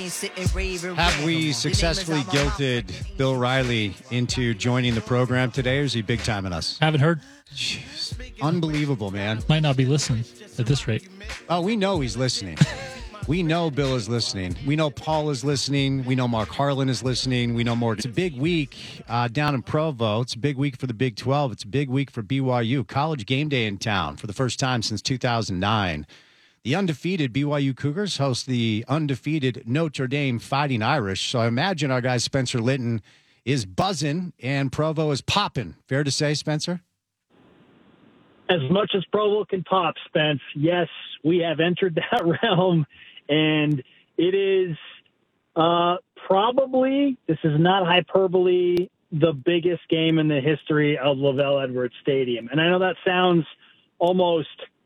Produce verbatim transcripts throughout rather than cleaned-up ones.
Have we successfully guilted Bill Riley into joining the program today, or is he big timing us? Haven't heard. Jeez. Unbelievable, man. Might not be listening at this rate. Oh, we know he's listening. We know Bill is listening. We know Paul is listening. We know Mark Harlan is listening. We know more. It's a big week uh, down in Provo. It's a big week for the Big twelve. It's a big week for B Y U. College game day in town for the first time since two thousand nine. The undefeated B Y U Cougars host the undefeated Notre Dame Fighting Irish. So I imagine our guy Spencer Linton is buzzing and Provo is popping. Fair to say, Spencer? As much as Provo can pop, Spence. Yes, we have entered that realm, and it is uh, probably, this is not hyperbole, the biggest game in the history of LaVell Edwards Stadium. And I know that sounds almost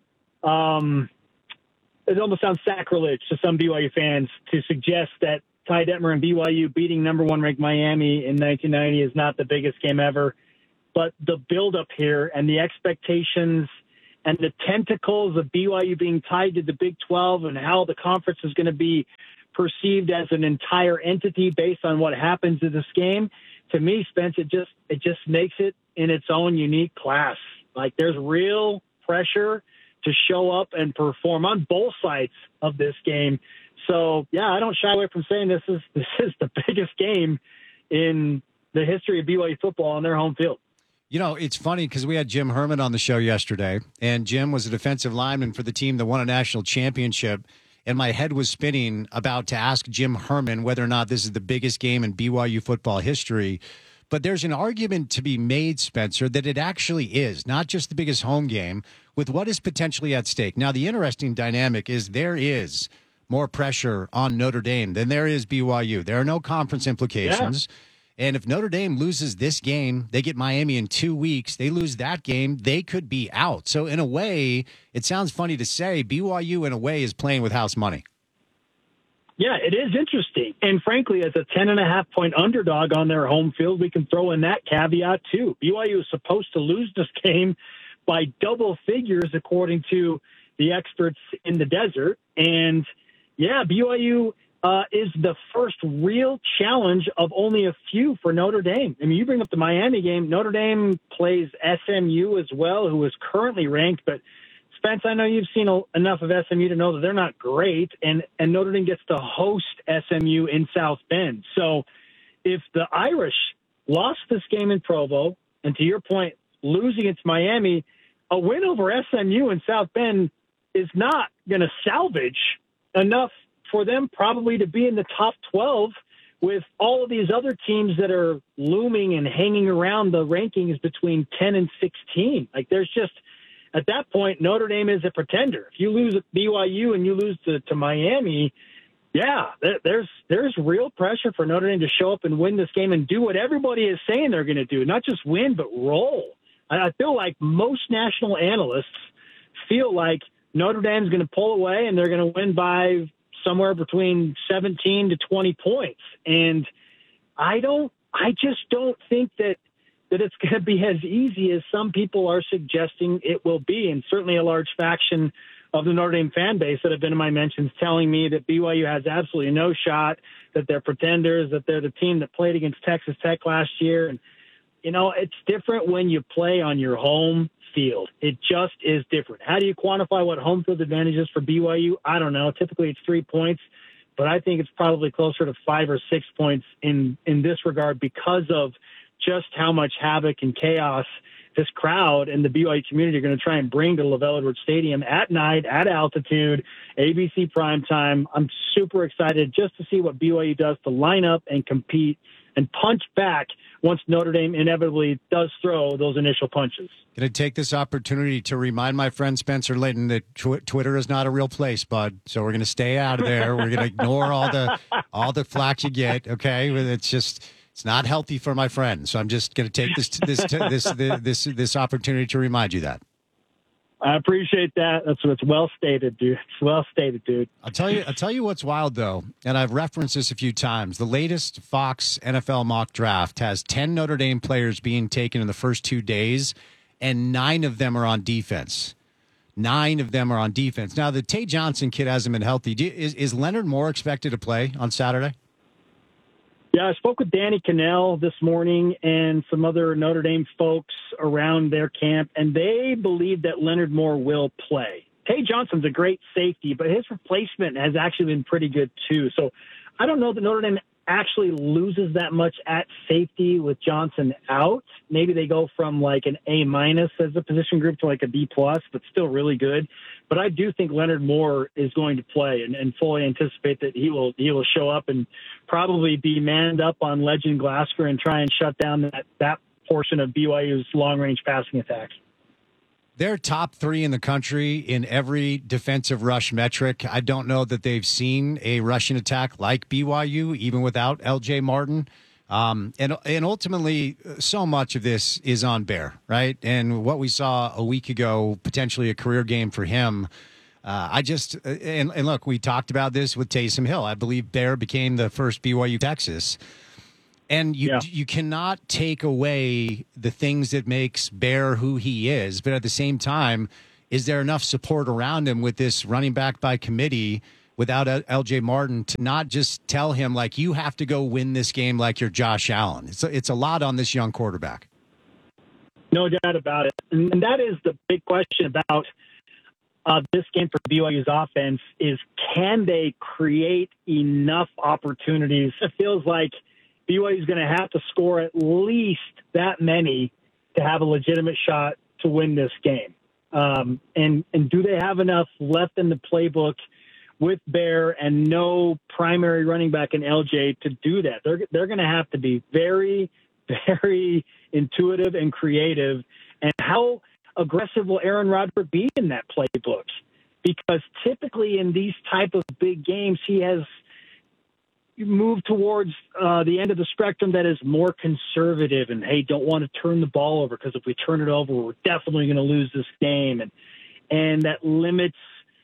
um, – it almost sounds sacrilege to some B Y U fans to suggest that Ty Detmer and B Y U beating number one ranked Miami in nineteen ninety is not the biggest game ever. But the buildup here and the expectations and the tentacles of B Y U being tied to the Big twelve and how the conference is going to be perceived as an entire entity based on what happens in this game, to me, Spence, it just it just makes it in its own unique class. Like, there's real pressure to show up and perform on both sides of this game. So, yeah, I don't shy away from saying this is this is the biggest game in the history of B Y U football on their home field. You know, it's funny because we had Jim Herman on the show yesterday, and Jim was a defensive lineman for the team that won a national championship, and my head was spinning about to ask Jim Herman whether or not this is the biggest game in B Y U football history. But there's an argument to be made, Spencer, that it actually is, not just the biggest home game, with what is potentially at stake. Now, the interesting dynamic is there is more pressure on Notre Dame than there is B Y U. There are no conference implications. Yeah. And if Notre Dame loses this game, they get Miami in two weeks. They lose that game, they could be out. So in a way, it sounds funny to say, B Y U in a way is playing with house money. Yeah, it is interesting. And frankly, as a ten and a half point underdog on their home field, we can throw in that caveat too. B Y U is supposed to lose this game by double figures, according to the experts in the desert. And yeah, B Y U uh, is the first real challenge of only a few for Notre Dame. I mean, you bring up the Miami game. Notre Dame plays S M U as well, who is currently ranked, but Spence, I know you've seen a, enough of S M U to know that they're not great, and, and Notre Dame gets to host S M U in South Bend. So if the Irish lost this game in Provo, and to your point, losing it to Miami, a win over S M U in South Bend is not going to salvage enough for them probably to be in the top twelve with all of these other teams that are looming and hanging around the rankings between ten and sixteen. Like, there's just – at that point, Notre Dame is a pretender. If you lose at B Y U and you lose to, to Miami, yeah, there, there's there's real pressure for Notre Dame to show up and win this game and do what everybody is saying they're going to do, not just win, but roll. I, I feel like most national analysts feel like Notre Dame's going to pull away and they're going to win by somewhere between seventeen to twenty points. And I don't, I just don't think that that it's going to be as easy as some people are suggesting it will be. And certainly a large faction of the Notre Dame fan base that have been in my mentions telling me that B Y U has absolutely no shot, that they're pretenders, that they're the team that played against Texas Tech last year. And, you know, it's different when you play on your home field. It just is different. How do you quantify what home field advantage is for B Y U? I don't know. Typically it's three points, but I think it's probably closer to five or six points in, in this regard because of just how much havoc and chaos this crowd and the B Y U community are going to try and bring to LaVell Edwards Stadium at night, at altitude, A B C primetime. I'm super excited just to see what B Y U does to line up and compete and punch back once Notre Dame inevitably does throw those initial punches. Going to take this opportunity to remind my friend Spencer Linton that tw- Twitter is not a real place, bud. So we're going to stay out of there. We're going to ignore all the all the flack you get. Okay, it's just. It's not healthy for my friend, so I'm just going to take this this this this this this opportunity to remind you that. I appreciate that. That's it's well stated, dude. It's well stated, dude. I'll tell you. I'll tell you what's wild though, and I've referenced this a few times. The latest Fox N F L mock draft has ten Notre Dame players being taken in the first two days, and nine of them are on defense. Nine of them are on defense. Now, the Tay Johnson kid hasn't been healthy. Do, is, is Leonard Moore expected to play on Saturday? Yeah, I spoke with Danny Cannell this morning and some other Notre Dame folks around their camp, and they believe that Leonard Moore will play. Tay Johnson's a great safety, but his replacement has actually been pretty good too. So I don't know that Notre Dame actually loses that much at safety with Johnson out. Maybe they go from like an A minus as a position group to like a B plus, but still really good. But I do think Leonard Moore is going to play and, and fully anticipate that he will he will show up and probably be manned up on Legend Glasgow and try and shut down that, that portion of B Y U's long-range passing attack. They're top three in the country in every defensive rush metric. I don't know that they've seen a rushing attack like B Y U, even without L J Martin. Um, and and ultimately, so much of this is on Bear, right? And what we saw a week ago, potentially a career game for him. Uh, I just and, and look, we talked about this with Taysom Hill. I believe Bear became the first B Y U Texas. And you yeah. you cannot take away the things that makes Bear who he is. But at the same time, is there enough support around him with this running back by committee without L J Martin to not just tell him, like, you have to go win this game like you're Josh Allen? It's a, it's a lot on this young quarterback. No doubt about it. And that is the big question about uh, this game for B Y U's offense is, can they create enough opportunities? It feels like B Y U is going to have to score at least that many to have a legitimate shot to win this game. Um, and, and do they have enough left in the playbook with Bear and no primary running back in L J to do that? They're, they're going to have to be very, very intuitive and creative. And how aggressive will Aaron Roderick be in that playbook? Because typically in these type of big games, he has – move towards uh, the end of the spectrum that is more conservative and, hey, don't want to turn the ball over because if we turn it over, we're definitely going to lose this game. And and that limits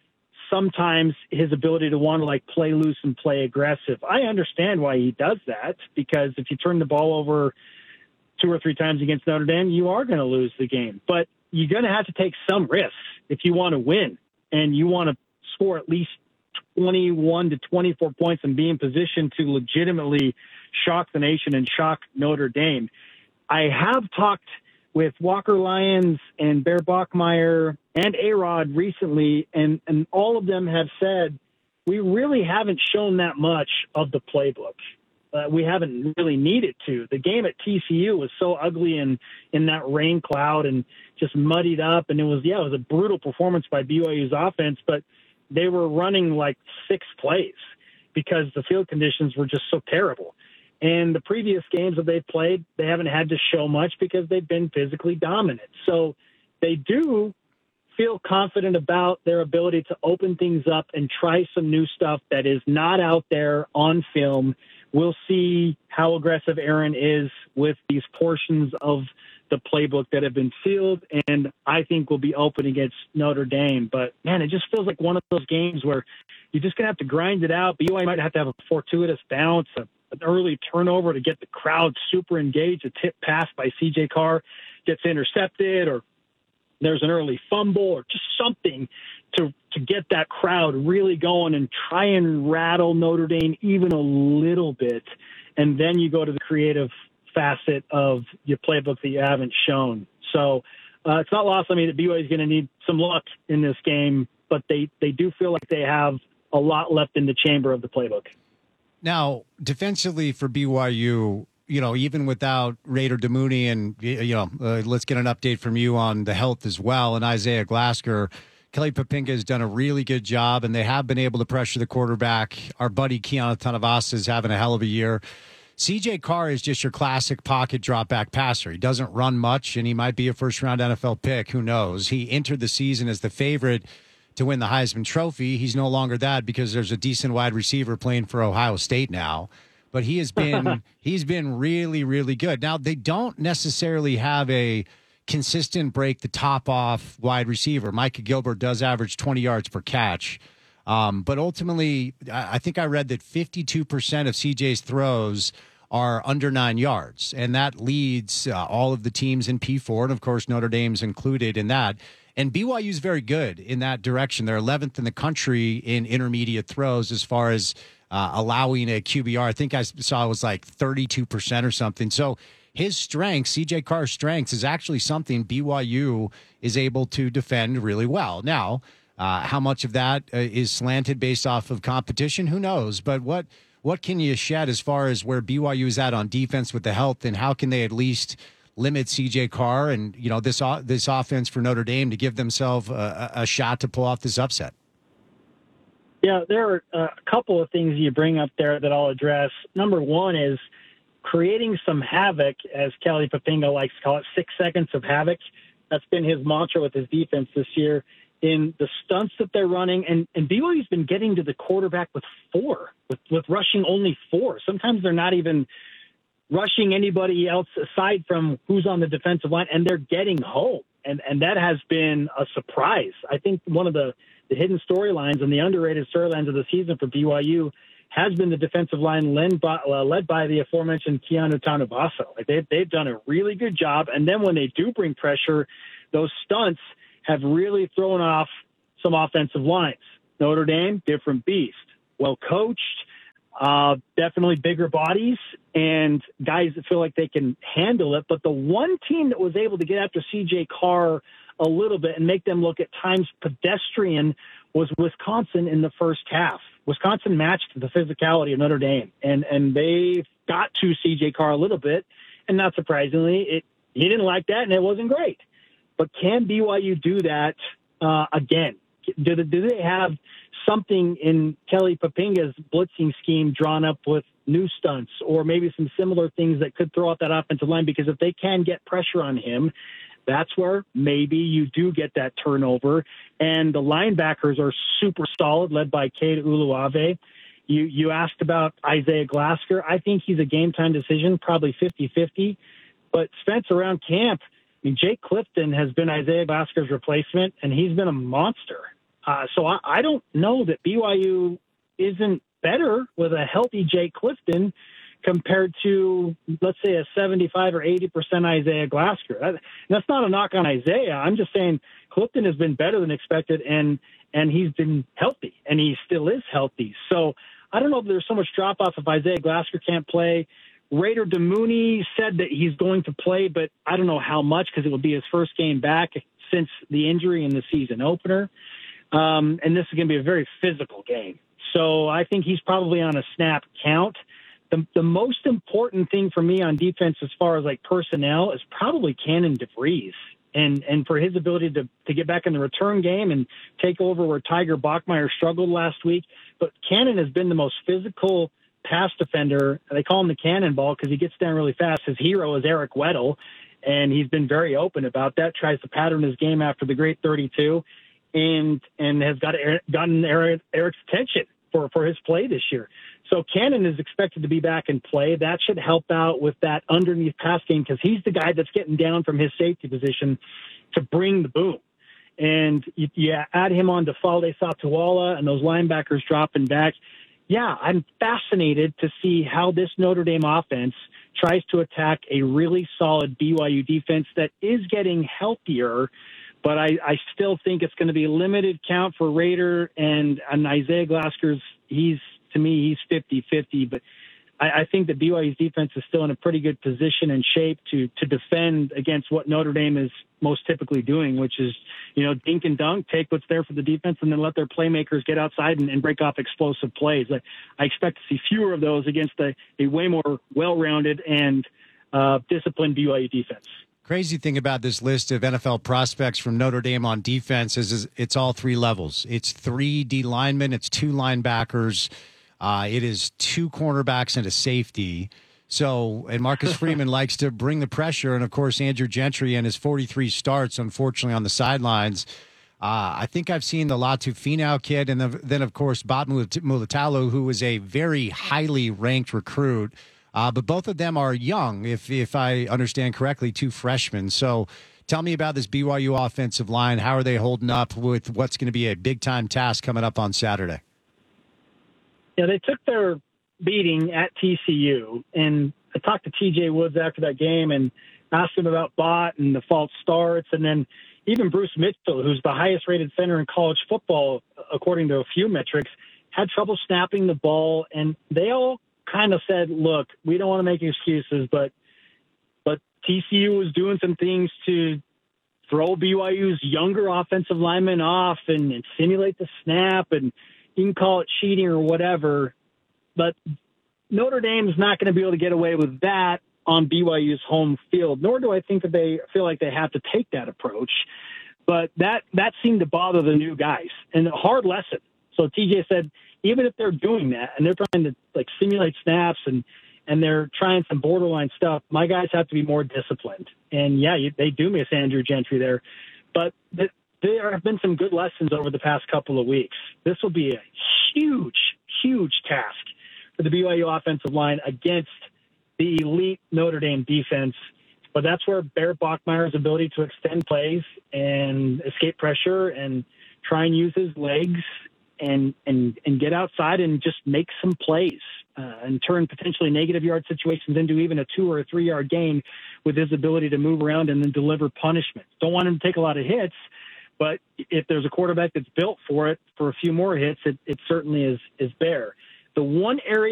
sometimes his ability to want to, like, play loose and play aggressive. I understand why he does that, because if you turn the ball over two or three times against Notre Dame, you are going to lose the game. But you're going to have to take some risks if you want to win and you want to score at least twenty-one to twenty-four points and be in position to legitimately shock the nation and shock Notre Dame. I have talked with Walker Lyons and Bear Bachmeier and A-Rod recently, and, and all of them have said we really haven't shown that much of the playbook. Uh, we haven't really needed to. The game at T C U was so ugly in, in that rain cloud and just muddied up, and it was, yeah, it was a brutal performance by B Y U's offense, but they were running like six plays because the field conditions were just so terrible. And the previous games that they've played, they haven't had to show much because they've been physically dominant. So they do feel confident about their ability to open things up and try some new stuff that is not out there on film. We'll see how aggressive Aaron is with these portions of the playbook that have been sealed, and I think will be open against Notre Dame. But, man, it just feels like one of those games where you're just going to have to grind it out. B Y U might have to have a fortuitous bounce, a, an early turnover to get the crowd super engaged. A tip pass by C J Carr gets intercepted, or there's an early fumble, or just something to, to get that crowd really going and try and rattle Notre Dame even a little bit. And then you go to the creative facet of your playbook that you haven't shown. So uh, it's not lost on me that B Y U is going to need some luck in this game, but they, they do feel like they have a lot left in the chamber of the playbook. Now, defensively for B Y U, you know, even without Raider Damouni, and, you know, uh, let's get an update from you on the health as well, and Isaiah Glasgow, Kelly Poppinga has done a really good job, and they have been able to pressure the quarterback. Our buddy Keanu Tanavasa is having a hell of a year. C J Carr is just your classic pocket drop back passer. He doesn't run much, and he might be a first-round N F L pick. Who knows? He entered the season as the favorite to win the Heisman Trophy. He's no longer that because there's a decent wide receiver playing for Ohio State now. But he has been he's been really, really good. Now, they don't necessarily have a consistent break the top off wide receiver. Micah Gilbert does average twenty yards per catch. Um, but ultimately, I think I read that fifty-two percent of C J's throws are under nine yards, and that leads uh, all of the teams in P four, and of course Notre Dame's included in that. And B Y U is very good in that direction. They're eleventh in the country in intermediate throws as far as uh, allowing a Q B R. I think I saw it was like thirty-two percent or something. So his strength, C J Carr's strengths, is actually something B Y U is able to defend really well. Now, uh, how much of that uh, is slanted based off of competition? Who knows? But what what can you shed as far as where B Y U is at on defense with the health, and how can they at least limit C J Carr and, you know, this this offense for Notre Dame to give themselves a, a shot to pull off this upset? Yeah, there are a couple of things you bring up there that I'll address. Number one is creating some havoc, as Kelly Poppinga likes to call it, six seconds of havoc. That's been his mantra with his defense this year in the stunts that they're running. And, and B Y U's been getting to the quarterback with four, with, with rushing only four. Sometimes they're not even rushing anybody else aside from who's on the defensive line, and they're getting home. And, and that has been a surprise. I think one of the, the hidden storylines and the underrated storylines of the season for B Y U has been the defensive line led by, uh, led by the aforementioned Keanu Tanabasso. Like they've, they've done a really good job. And then when they do bring pressure, those stunts have really thrown off some offensive lines. Notre Dame, different beast. Well coached, uh, definitely bigger bodies, and guys that feel like they can handle it. But the one team that was able to get after C J Carr a little bit and make them look at times pedestrian was Wisconsin in the first half. Wisconsin matched the physicality of Notre Dame, and, and they got to C J Carr a little bit, and not surprisingly, it he didn't like that, and it wasn't great. But can B Y U do that uh, again? Do they, do they have something in Kelly Poppinga's blitzing scheme drawn up with new stunts, or maybe some similar things that could throw out that offensive line? Because if they can get pressure on him, that's where maybe you do get that turnover. And the linebackers are super solid, led by Cade Uluave. You you asked about Isaiah Glasker. I think he's a game-time decision, probably fifty-fifty. But Spence, around camp, I mean, Jake Clifton has been Isaiah Glasker's replacement, and he's been a monster. Uh, so I, I don't know that B Y U isn't better with a healthy Jake Clifton compared to, let's say, a seventy-five or eighty percent Isaiah Glasker. That, that's not a knock on Isaiah. I'm just saying Clifton has been better than expected, and and he's been healthy, and he still is healthy. So I don't know if there's so much drop-off if Isaiah Glasker can't play. Raider DeMooney said that he's going to play, but I don't know how much, because it will be his first game back since the injury in the season opener. Um, and this is going to be a very physical game. So I think he's probably on a snap count. The, the most important thing for me on defense as far as like personnel is probably Cannon DeVries, and, and for his ability to, to get back in the return game and take over where Tiger Bachmeier struggled last week. But Cannon has been the most physical pass defender. They call him the cannonball because he gets down really fast. His hero is Eric Weddle, and he's been very open about that, tries to pattern his game after the great thirty-two, and and has got gotten Eric, Eric's attention for, for his play this year. So Cannon is expected to be back in play. That should help out with that underneath pass game, because he's the guy that's getting down from his safety position to bring the boom. And you, you add him on to Falde Satuala and those linebackers dropping back. Yeah, I'm fascinated to see how this Notre Dame offense tries to attack a really solid B Y U defense that is getting healthier. But I, I still think it's going to be a limited count for Raider, and, and Isaiah Glasker's, he's, to me, he's fifty-fifty. But I, I think that B Y U's defense is still in a pretty good position and shape to to defend against what Notre Dame is most typically doing, which is, you know, dink and dunk, take what's there for the defense, and then let their playmakers get outside and, and break off explosive plays. I, I expect to see fewer of those against a, a way more well-rounded and uh, disciplined B Y U defense. Crazy thing about this list of N F L prospects from Notre Dame on defense is, is it's all three levels. It's three D linemen, it's two linebackers, uh, it is two cornerbacks and a safety. So, and Marcus Freeman likes to bring the pressure, and of course Andrew Gentry and his forty-three starts, unfortunately, on the sidelines. Uh, I think I've seen the Latu Finau kid, and the, then of course Bob Mulitalo, who is a very highly ranked recruit. Uh, but both of them are young, if if I understand correctly, two freshmen. So tell me about this B Y U offensive line. How are they holding up with what's going to be a big-time task coming up on Saturday? Yeah, they took their beating at T C U, and I talked to T J Woods after that game and asked him about Bott and the false starts, and then even Bruce Mitchell, who's the highest rated center in college football, according to a few metrics, had trouble snapping the ball. And they all kind of said, look, we don't want to make excuses, but but T C U was doing some things to throw B Y U's younger offensive linemen off and, and simulate the snap, and you can call it cheating or whatever. But Notre Dame's not going to be able to get away with that on B Y U's home field, nor do I think that they feel like they have to take that approach. But that, that seemed to bother the new guys, and a hard lesson. So T J said, even if they're doing that and they're trying to like simulate snaps and, and they're trying some borderline stuff, my guys have to be more disciplined. And yeah, you, they do miss Andrew Gentry there, but th- there have been some good lessons over the past couple of weeks. This will be a huge, huge task for the B Y U offensive line against the elite Notre Dame defense. But that's where Barrett Bachmeier's ability to extend plays and escape pressure and try and use his legs and and and get outside and just make some plays uh, and turn potentially negative yard situations into even a two or a three yard gain with his ability to move around and then deliver punishment. Don't want him to take a lot of hits, but if there's a quarterback that's built for it, for a few more hits, it, it certainly is is there. The one area